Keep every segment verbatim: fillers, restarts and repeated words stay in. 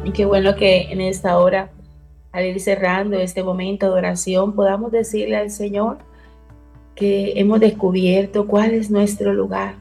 Y qué bueno que en esta hora, al ir cerrando este momento de oración, podamos decirle al Señor que hemos descubierto cuál es nuestro lugar.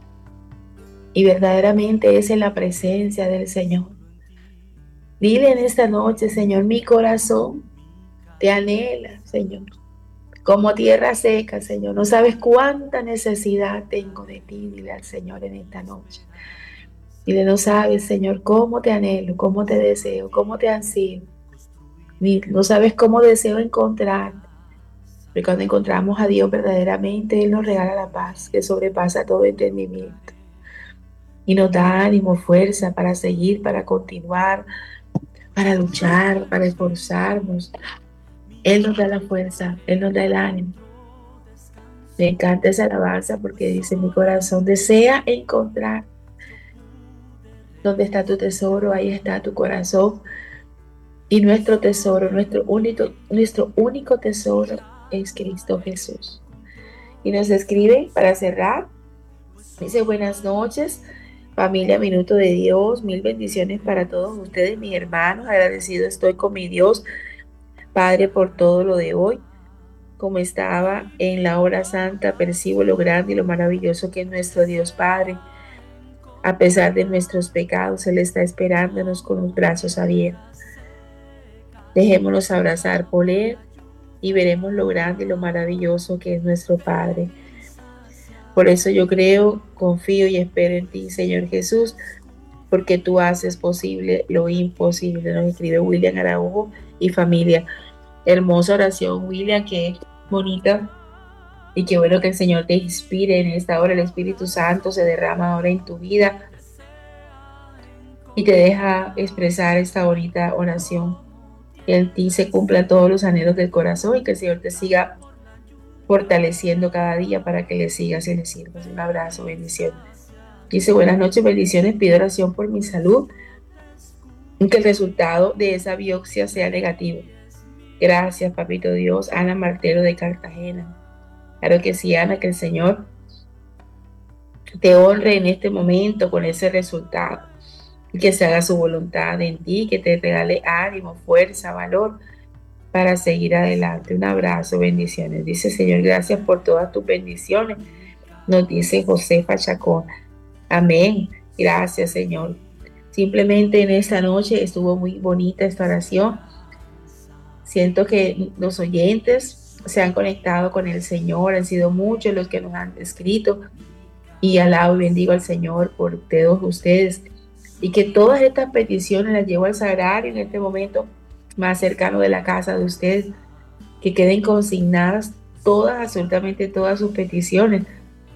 Y verdaderamente es en la presencia del Señor. Dile en esta noche, Señor, mi corazón te anhela, Señor. Como tierra seca, Señor. No sabes cuánta necesidad tengo de ti, dile al Señor en esta noche. Dile, no sabes, Señor, cómo te anhelo, cómo te deseo, cómo te ansío. Ni, no sabes cómo deseo encontrarte. Porque cuando encontramos a Dios verdaderamente, Él nos regala la paz que sobrepasa todo entendimiento. Y nos da ánimo, fuerza para seguir, para continuar, para luchar, para esforzarnos. Él nos da la fuerza, Él nos da el ánimo. Me encanta esa alabanza porque dice, mi corazón desea encontrar dónde está tu tesoro, ahí está tu corazón. Y nuestro tesoro, nuestro único, nuestro único tesoro es Cristo Jesús. Y nos escribe para cerrar, dice, buenas noches, familia Minuto de Dios, mil bendiciones para todos ustedes, mis hermanos, agradecido estoy con mi Dios, Padre, por todo lo de hoy. Como estaba en la hora santa, percibo lo grande y lo maravilloso que es nuestro Dios Padre. A pesar de nuestros pecados, Él está esperándonos con los brazos abiertos. Dejémonos abrazar por Él y veremos lo grande y lo maravilloso que es nuestro Padre. Por eso yo creo, confío y espero en ti, Señor Jesús, porque tú haces posible lo imposible. Nos escribe William Araujo y familia. Hermosa oración, William, qué bonita. Y qué bueno que el Señor te inspire en esta hora. El Espíritu Santo se derrama ahora en tu vida y te deja expresar esta bonita oración. Que en ti se cumplan todos los anhelos del corazón y que el Señor te siga fortaleciendo cada día para que le sigas y le sirvas. Un abrazo, bendición. Dice, buenas noches, bendiciones, pido oración por mi salud y que el resultado de esa biopsia sea negativo. Gracias, papito Dios. Ana Martero de Cartagena. Claro que sí, Ana, que el Señor te honre en este momento con ese resultado y que se haga su voluntad en ti, que te regale ánimo, fuerza, valor para seguir adelante. Un abrazo, bendiciones. Dice, Señor, gracias por todas tus bendiciones. Nos dice Josefa Chacón. Amén. Gracias, Señor. Simplemente en esta noche estuvo muy bonita esta oración. Siento que los oyentes se han conectado con el Señor. Han sido muchos los que nos han escrito. Y alabo y bendigo al Señor por todos ustedes. Y que todas estas peticiones las llevo al sagrario en este momento más cercano de la casa de ustedes. Que queden consignadas todas, absolutamente todas sus peticiones.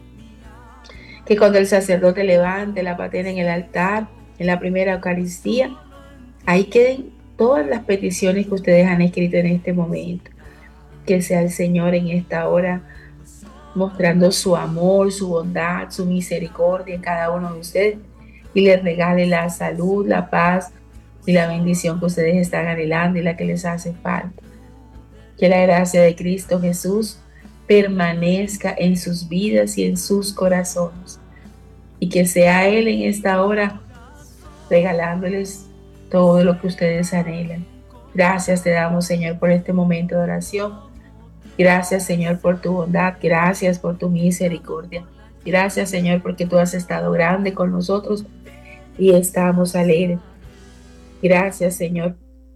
Que cuando el sacerdote levante la patena en el altar, en la primera Eucaristía, ahí queden todas las peticiones que ustedes han escrito en este momento. Que sea el Señor en esta hora mostrando su amor, su bondad, su misericordia en cada uno de ustedes y les regale la salud, la paz y la bendición que ustedes están anhelando y la que les hace falta. Que la gracia de Cristo Jesús permanezca en sus vidas y en sus corazones. Y que sea Él en esta hora regalándoles todo lo que ustedes anhelan. Gracias te damos, Señor, por este momento de oración. Gracias, Señor, por tu bondad. Gracias por tu misericordia. Gracias, Señor, porque tú has estado grande con nosotros y estamos alegres. Gracias, Señor,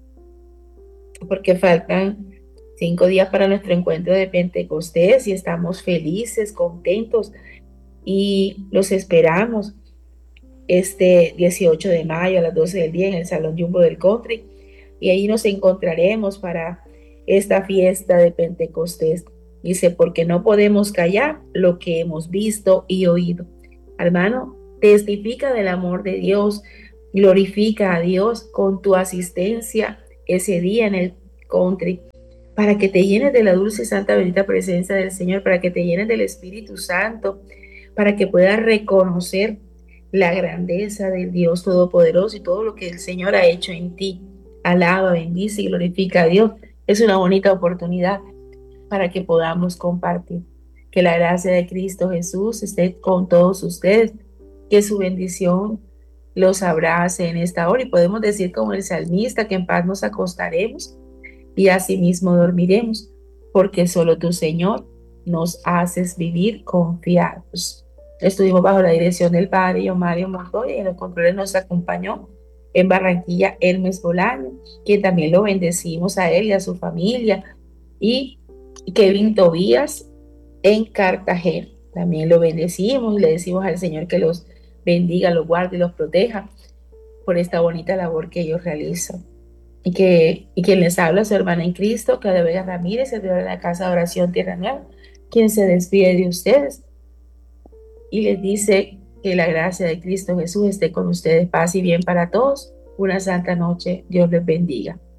porque faltan cinco días para nuestro encuentro de Pentecostés y estamos felices, contentos y los esperamos este dieciocho de mayo a las doce del día en el Salón Jumbo del Country y ahí nos encontraremos para esta fiesta de Pentecostés. Dice, porque no podemos callar lo que hemos visto y oído. Hermano, testifica del amor de Dios, glorifica a Dios con tu asistencia ese día en el country, para que te llenes de la dulce y santa bendita presencia del Señor, para que te llenes del Espíritu Santo, para que puedas reconocer la grandeza del Dios Todopoderoso y todo lo que el Señor ha hecho en ti. Alaba, bendice y glorifica a Dios. Es una bonita oportunidad para que podamos compartir. Que la gracia de Cristo Jesús esté con todos ustedes, que su bendición los abrace en esta hora y podemos decir como el salmista que en paz nos acostaremos y asimismo dormiremos, porque solo tú, Señor, nos haces vivir confiados. Estuvimos bajo la dirección del Padre yo, Mario Montoya, y en los controles nos acompañó en Barranquilla Hermes Bolaño, quien también lo bendecimos a él y a su familia, y Kevin Tobías en Cartagena. También lo bendecimos y le decimos al Señor que los bendiga, los guarde y los proteja por esta bonita labor que ellos realizan. Y que y quien les habla, su hermana en Cristo, Claudia Vega Ramírez, servidora de la Casa de Oración Tierra Nueva, quien se despide de ustedes y les dice que la gracia de Cristo Jesús esté con ustedes, paz y bien para todos. Una santa noche, Dios les bendiga.